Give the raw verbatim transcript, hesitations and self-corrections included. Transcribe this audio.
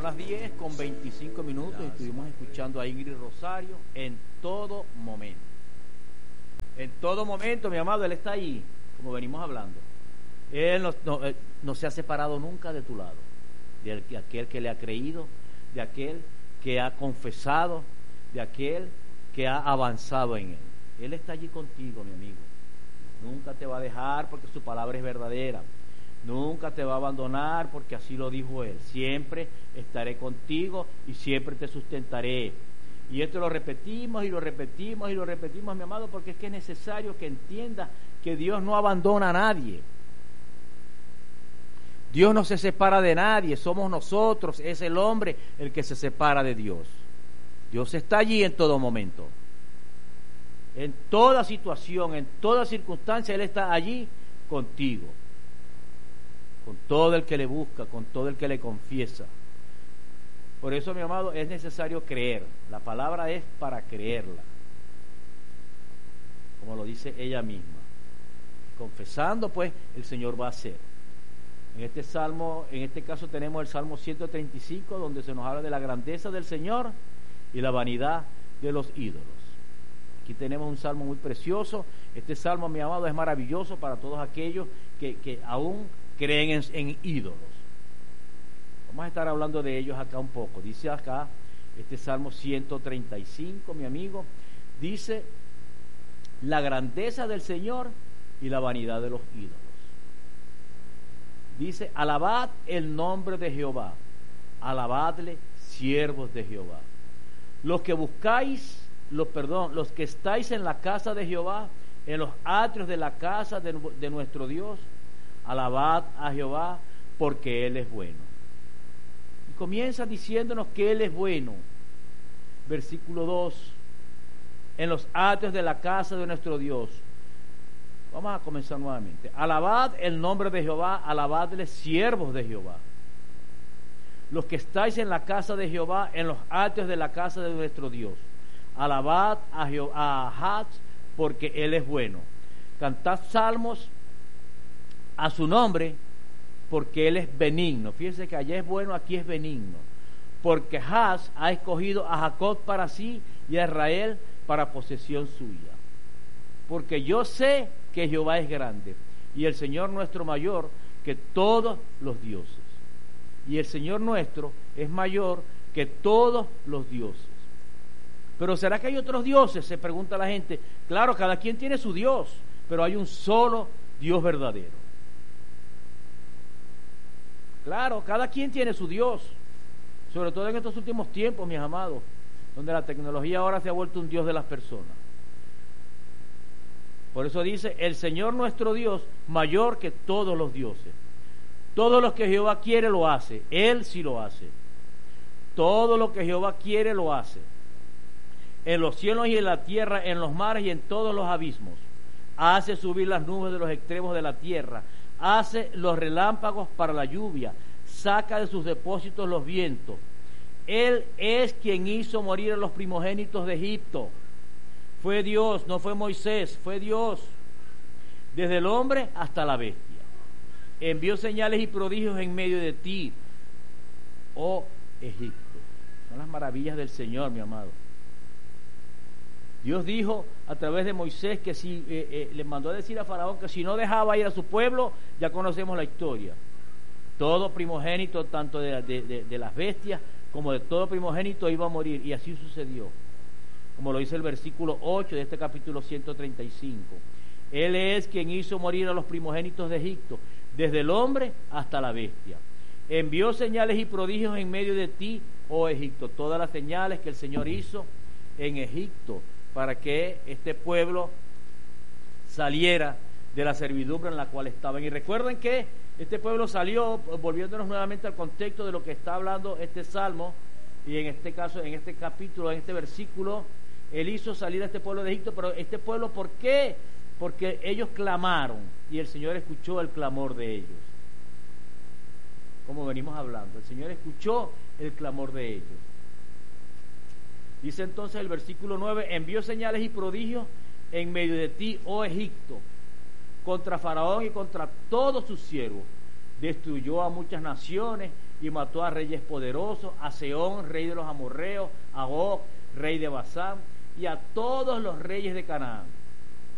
las diez con veinticinco minutos y estuvimos escuchando a Ingrid Rosario en todo momento. En todo momento, mi amado, Él está ahí, como venimos hablando. Él no, no, no se ha separado nunca de tu lado, de aquel que le ha creído, de aquel que ha confesado, de aquel que ha avanzado en Él. Él está allí contigo, mi amigo. Nunca te va a dejar porque su palabra es verdadera. Nunca te va a abandonar porque así lo dijo Él. Siempre estaré contigo y siempre te sustentaré. Y esto lo repetimos y lo repetimos y lo repetimos, mi amado, porque es que es necesario que entiendas que Dios no abandona a nadie. Dios no se separa de nadie, somos nosotros, es el hombre el que se separa de Dios. Dios está allí en todo momento. En toda situación, en toda circunstancia, Él está allí contigo. Con todo el que le busca, con todo el que le confiesa. Por eso, mi amado, es necesario creer. La palabra es para creerla, como lo dice ella misma. Confesando, pues, el Señor va a hacer. En este salmo, en este caso tenemos el Salmo ciento treinta y cinco, donde se nos habla de la grandeza del Señor y la vanidad de los ídolos. Aquí tenemos un salmo muy precioso. Este salmo, mi amado, es maravilloso para todos aquellos que, que aún creen en, en ídolos. Vamos a estar hablando de ellos acá un poco. Dice acá, este Salmo ciento treinta y cinco, mi amigo, dice, la grandeza del Señor y la vanidad de los ídolos. Dice, alabad el nombre de Jehová, alabadle, siervos de Jehová. Los que buscáis, los, perdón, los que estáis en la casa de Jehová, en los atrios de la casa de, de nuestro Dios, alabad a Jehová porque Él es bueno. Y comienza diciéndonos que Él es bueno. Versículo dos. En los atrios de la casa de nuestro Dios. Vamos a comenzar nuevamente. Alabad el nombre de Jehová, alabadle siervos de Jehová. Los que estáis en la casa de Jehová, en los atrios de la casa de nuestro Dios. Alabad a Jehová, a Ahad, porque Él es bueno. Cantad salmos a su nombre, porque Él es benigno. Fíjense que allá es bueno, aquí es benigno. Porque Haz ha escogido a Jacob para sí y a Israel para posesión suya. Porque yo sé que Jehová es grande y el Señor nuestro mayor que todos los dioses. Y el Señor nuestro es mayor que todos los dioses. Pero ¿será que hay otros dioses? Se pregunta la gente. Claro, cada quien tiene su Dios, pero hay un solo Dios verdadero. Claro, cada quien tiene su Dios, sobre todo en estos últimos tiempos, mis amados, donde la tecnología ahora se ha vuelto un Dios de las personas. Por eso dice, el Señor nuestro Dios, mayor que todos los dioses. Todo lo que Jehová quiere lo hace, Él sí lo hace. Todo lo que Jehová quiere lo hace. En los cielos y en la tierra, en los mares y en todos los abismos. Hace subir las nubes de los extremos de la tierra. Hace los relámpagos para la lluvia, saca de sus depósitos los vientos. Él es quien hizo morir a los primogénitos de Egipto. Fue Dios, no fue Moisés, fue Dios. Desde el hombre hasta la bestia. Envió señales y prodigios en medio de ti, oh Egipto. Son las maravillas del Señor, mi amado. Dios dijo a través de Moisés que si eh, eh, le mandó a decir a Faraón que si no dejaba ir a su pueblo, ya conocemos la historia. Todo primogénito, tanto de, de, de, de las bestias como de todo primogénito, iba a morir, y así sucedió. Como lo dice el versículo ocho de este capítulo ciento treinta y cinco. Él es quien hizo morir a los primogénitos de Egipto, desde el hombre hasta la bestia. Envió señales y prodigios en medio de ti, oh Egipto. Todas las señales que el Señor hizo en Egipto, para que este pueblo saliera de la servidumbre en la cual estaban. Y recuerden que este pueblo salió, volviéndonos nuevamente al contexto de lo que está hablando este salmo, y en este caso, en este capítulo, en este versículo, Él hizo salir a este pueblo de Egipto. Pero este pueblo, ¿por qué? Porque ellos clamaron y el Señor escuchó el clamor de ellos. Como venimos hablando, el Señor escuchó el clamor de ellos. Dice entonces el versículo nueve, envió señales y prodigios en medio de ti, oh Egipto, contra Faraón y contra todos sus siervos, destruyó a muchas naciones y mató a reyes poderosos, a Sehón, rey de los amorreos, a Og, rey de Basán, y a todos los reyes de Canaán.